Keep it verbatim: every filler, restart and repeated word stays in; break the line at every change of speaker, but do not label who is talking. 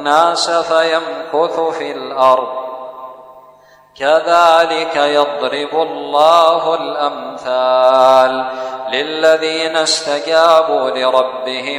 الناس فيمكث في الأرض كذلك يضرب الله الأمثال للذين استجابوا لربهم